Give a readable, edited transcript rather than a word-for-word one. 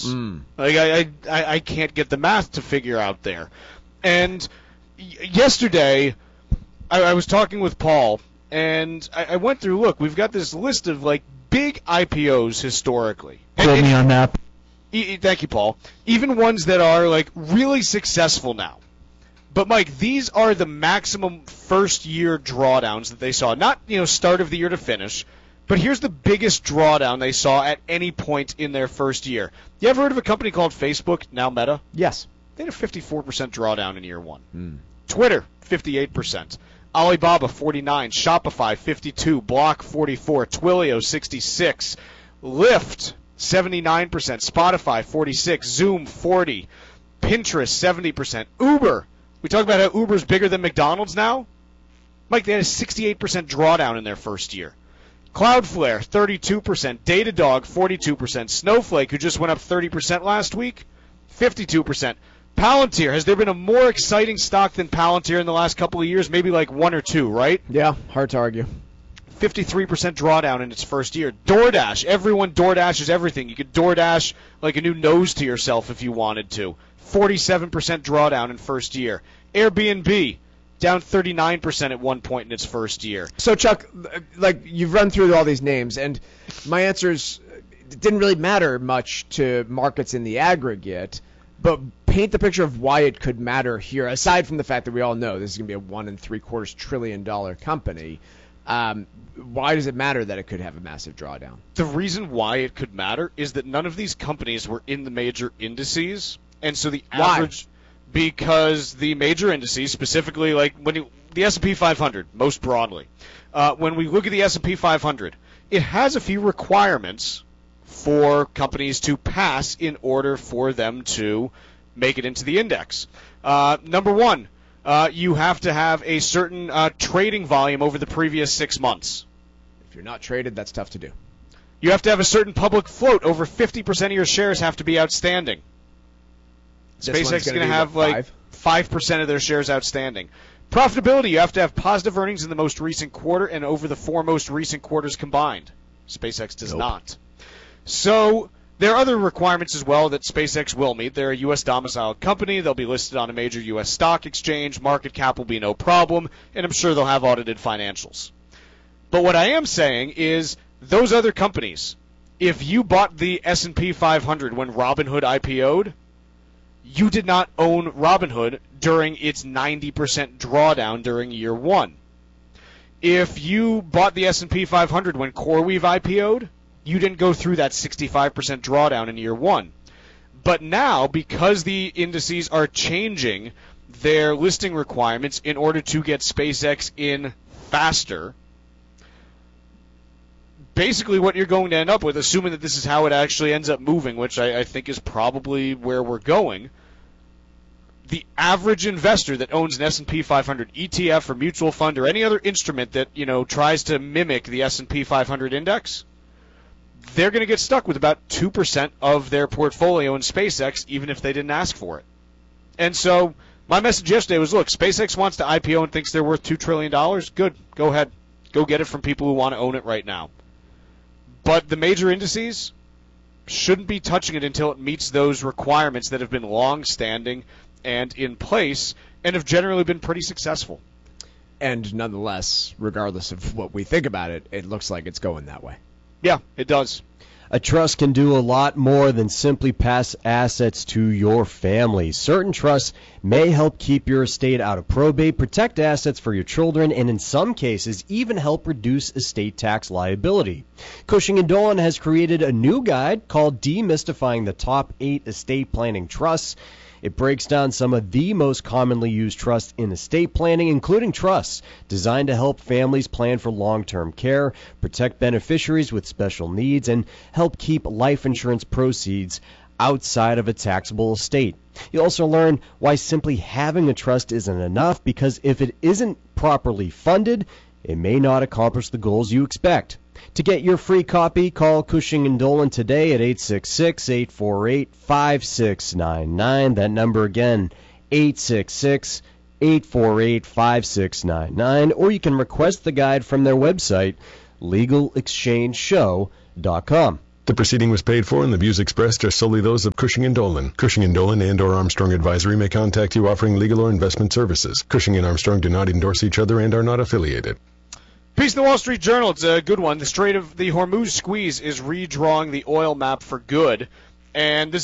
else. Like I can't get the math to figure out there. And yesterday, I was talking with Paul, and I went through, look, we've got this list of, like, big IPOs historically. Quote me on that. Thank you, Paul. Even ones that are, like, really successful now. But, Mike, these are the maximum first-year drawdowns that they saw. Not, start of the year to finish, but here's the biggest drawdown they saw at any point in their first year. You ever heard of a company called Facebook, now Meta? Yes. They had a 54% drawdown in year one. Twitter, 58%. Alibaba, 49. Shopify, 52. Block, 44. Twilio, 66. Lyft, 79%. Spotify, 46. Zoom, 40. Pinterest, 70%. Uber. We talk about how Uber's bigger than McDonald's now. Mike, they had a 68% drawdown in their first year. Cloudflare, 32%. Datadog, 42%. Snowflake, who just went up 30% last week, 52%. Palantir, has there been a more exciting stock than Palantir in the last couple of years? Maybe like one or two, right? Yeah, hard to argue. 53% drawdown in its first year. DoorDash, everyone DoorDashes everything. You could DoorDash like a new nose to yourself if you wanted to. 47% drawdown in first year. Airbnb, down 39% at one point in its first year. So, Chuck, like, you've run through all these names, and my answer is it didn't really matter much to markets in the aggregate, but paint the picture of why it could matter here, aside from the fact that we all know this is going to be a $1.75 trillion company. Why does it matter that it could have a massive drawdown? The reason why it could matter is that none of these companies were in the major indices, and so the average... Because the major indices, specifically like the S&P 500, most broadly, when we look at the S&P 500, it has a few requirements for companies to pass in order for them to make it into the index. Number one, you have to have a certain trading volume over the previous 6 months. If you're not traded, that's tough to do. You have to have a certain public float. Over 50% of your shares have to be outstanding. SpaceX is going to have like 5% of their shares outstanding. Profitability, you have to have positive earnings in the most recent quarter and over the 4 most recent quarters combined. SpaceX does not. So there are other requirements as well that SpaceX will meet. They're a U.S. domiciled company. They'll be listed on a major U.S. stock exchange. Market cap will be no problem, and I'm sure they'll have audited financials. But what I am saying is those other companies, if you bought the S&P 500 when Robinhood IPO'd, you did not own Robinhood during its 90% drawdown during year one. If you bought the S&P 500 when CoreWeave IPO'd, you didn't go through that 65% drawdown in year one. But now, because the indices are changing their listing requirements in order to get SpaceX in faster, basically what you're going to end up with, assuming that this is how it actually ends up moving, which I think is probably where we're going, the average investor that owns an S&P 500 ETF or mutual fund or any other instrument that, tries to mimic the S&P 500 index, they're going to get stuck with about 2% of their portfolio in SpaceX, even if they didn't ask for it. And so my message yesterday was, look, SpaceX wants to IPO and thinks they're worth $2 trillion. Good. Go ahead. Go get it from people who want to own it right now. But the major indices shouldn't be touching it until it meets those requirements that have been long-standing and in place and have generally been pretty successful. And nonetheless, regardless of what we think about it, it looks like it's going that way. Yeah, it does. A trust can do a lot more than simply pass assets to your family. Certain trusts may help keep your estate out of probate, protect assets for your children, and in some cases even help reduce estate tax liability. Cushing & Dolan has created a new guide called Demystifying the Top 8 Estate Planning Trusts. It breaks down some of the most commonly used trusts in estate planning, including trusts designed to help families plan for long-term care, protect beneficiaries with special needs, and help keep life insurance proceeds outside of a taxable estate. You'll also learn why simply having a trust isn't enough, because if it isn't properly funded, it may not accomplish the goals you expect. To get your free copy, call Cushing & Dolan today at 866-848-5699. That number again, 866-848-5699. Or you can request the guide from their website, legalexchangeshow.com. The proceeding was paid for and the views expressed are solely those of Cushing & Dolan. Cushing & Dolan and or Armstrong Advisory may contact you offering legal or investment services. Cushing & Armstrong do not endorse each other and are not affiliated. Piece in the Wall Street Journal. It's a good one. The Strait of the Hormuz squeeze is redrawing the oil map for good. And this